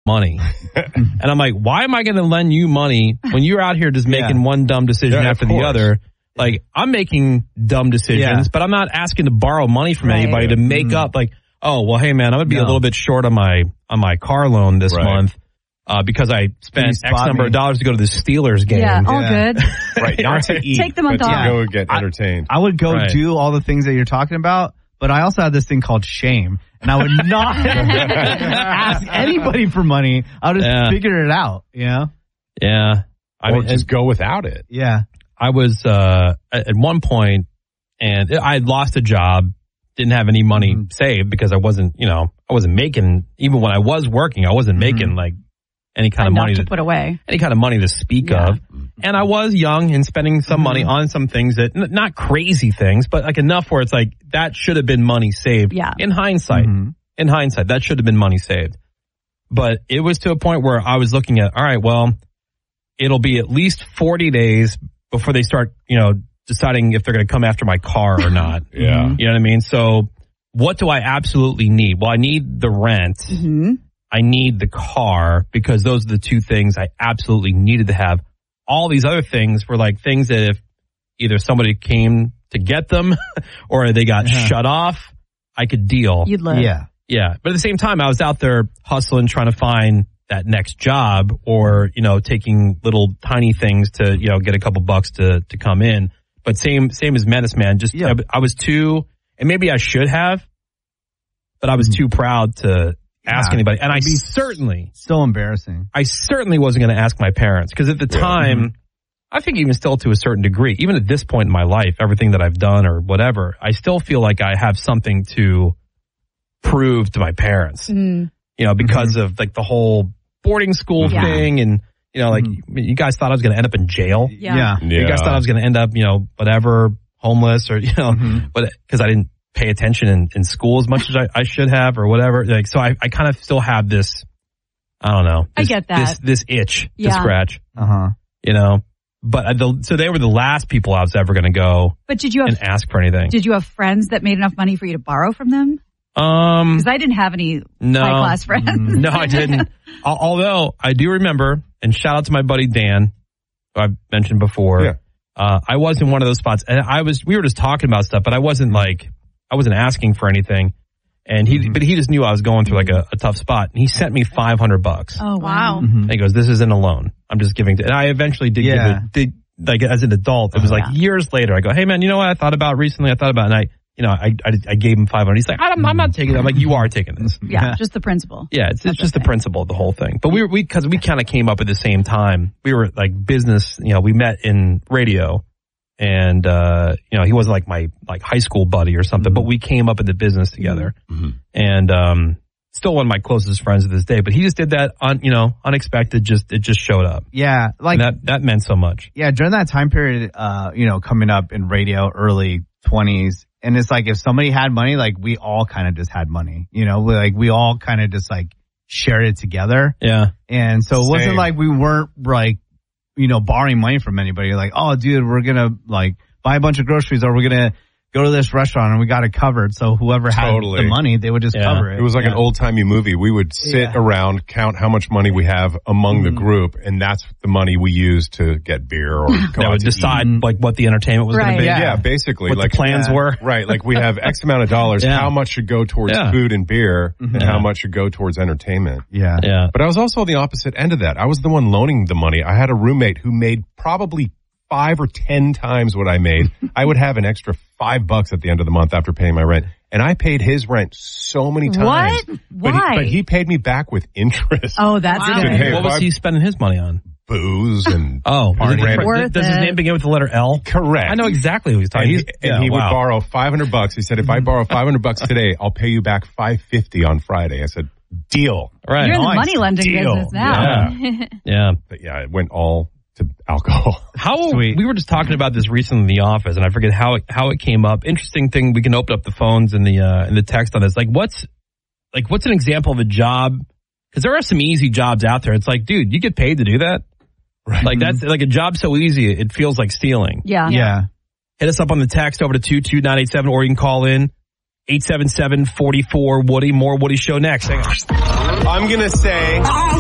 money. And I'm like, why am I going to lend you money when you're out here just making one dumb decision after the other? Like, I'm making dumb decisions, but I'm not asking to borrow money from anybody to make up like, oh, well, hey, man, I'm going to be a little bit short on my car loan this month because I spent X number of dollars to go to the Steelers game. Yeah, all good. Right, not to eat, take the month off. To go get entertained. I would go do all the things that you're talking about, but I also had this thing called shame, and I would not ask anybody for money. I would just figure it out, you know? Yeah. I mean, just go without it. Yeah. I was at one point, and I had lost a job, didn't have any money saved because I wasn't making, even when I was working, I wasn't making like any kind of money to put away, any kind of money to speak of. And I was young and spending some money on some things that, not crazy things, but like enough where it's like, that should have been money saved. Yeah. In hindsight, that should have been money saved. But it was to a point where I was looking at, all right, well, it'll be at least 40 days before they start, deciding if they're going to come after my car or not. Yeah. You know what I mean? So what do I absolutely need? Well, I need the rent. I need the car because those are the two things I absolutely needed to have. All these other things were like things that if either somebody came to get them or they got shut off, I could deal. You'd live. Yeah. But at the same time, I was out there hustling, trying to find that next job or, taking little tiny things to, get a couple bucks to come in. But same as Menace Man, just, I was too, and maybe I should have, but I was too proud to ask anybody. And so embarrassing. I certainly wasn't going to ask my parents because at the time, I think even still to a certain degree, even at this point in my life, everything that I've done or whatever, I still feel like I have something to prove to my parents, because of like the whole boarding school thing and, you guys thought I was going to end up in jail. You guys thought I was going to end up, whatever, homeless or, but because I didn't pay attention in school as much as I should have or whatever. Like, so I kind of still have this, I don't know. I get that. This itch to scratch, but so they were the last people I was ever going to go and ask for anything. Did you have friends that made enough money for you to borrow from them? Because I didn't have any high-class friends. No, I didn't. Although I do remember, and shout out to my buddy Dan, who I've mentioned before. Yeah. I was in one of those spots, and we were just talking about stuff, but I wasn't asking for anything. And but he just knew I was going through like a tough spot, and he sent me $500. Oh wow! And he goes, "This isn't a loan. I'm just giving to." And I eventually did give it. Like as an adult, it was like years later. I go, "Hey man, you know what I thought about recently? And I gave him $500. He's like, I'm not taking it. I'm like, you are taking this. Yeah, just the principle. Yeah, it's just the principle of the whole thing. But because we kind of came up at the same time. We were like business. We met in radio, and he wasn't like my high school buddy or something. But we came up in the business together, and still one of my closest friends to this day. But he just did that unexpected. It just showed up. Yeah, like that meant so much. Yeah, during that time period, coming up in radio, early 20s. And it's like if somebody had money, like we all kind of just had money, we all kind of just like shared it together. Yeah. And so it wasn't like we weren't like, borrowing money from anybody. Like, oh, dude, we're going to like buy a bunch of groceries or we're going to go to this restaurant and we got it covered. So whoever had the money, they would just cover it. It was like an old-timey movie. We would sit around, count how much money we have among the group, and that's the money we use to get beer or go out to decide eat. like what the entertainment was going to be. Yeah, basically. What like the plans were. Right, like we have X amount of dollars. How much should go towards food and beer and how much should go towards entertainment. Yeah. But I was also on the opposite end of that. I was the one loaning the money. I had a roommate who made probably 5 or 10 times what I made. I would have an extra $5 at the end of the month after paying my rent. And I paid his rent so many times. What? Why? But he paid me back with interest. Oh, that's good. Hey, what was he spending his money on? Booze and does his name begin with the letter L? Correct. I know exactly who he's talking about. And he would borrow $500. He said, if I borrow $500 today, I'll pay you back $550 on Friday. I said, deal. Right. You're in the money lending business now. Yeah. But yeah, it went all to alcohol. We were just talking about this recently in the office, and I forget how it came up. Interesting thing. We can open up the phones in the text on this. What's an example of a job? Because there are some easy jobs out there. It's like, dude, you get paid to do that. Right. Like that's like a job so easy it feels like stealing. Yeah. Hit us up on the text over to 22987, or you can call in 877-44-WOODY. More Woody Show next. Hang on. I'm gonna say.